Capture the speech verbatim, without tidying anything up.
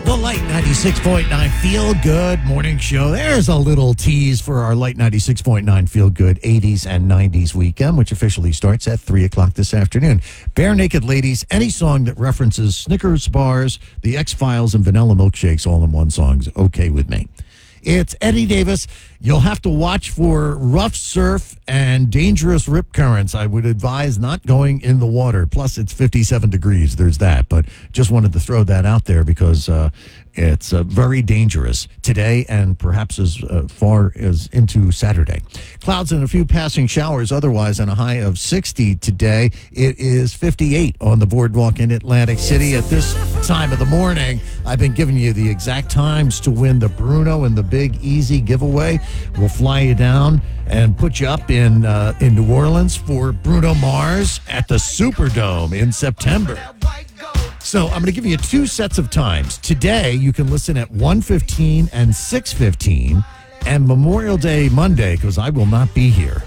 Light ninety-six point nine Feel Good Morning Show. There's a little tease for our Light ninety-six point nine Feel Good eighties and nineties weekend, which officially starts at three o'clock this afternoon. Bare Naked Ladies, any song that references Snickers bars, the X-Files, and vanilla milkshakes all in one song is okay with me. It's Eddie Davis. You'll have to watch for rough surf and dangerous rip currents. I would advise not going in the water. Plus, it's fifty-seven degrees. There's that. But just wanted to throw that out there because uh, it's uh, very dangerous today and perhaps as uh, far as into Saturday. Clouds and a few passing showers otherwise, and a high of sixty today. It is fifty-eight on the boardwalk in Atlantic City at this time of the morning. I've been giving you the exact times to win the Bruno and the Big Easy giveaway. We'll fly you down and put you up in uh, in New Orleans for Bruno Mars at the Superdome in September. So I'm going to give you two sets of times. Today, you can listen at one fifteen and six fifteen, and Memorial Day Monday, because I will not be here.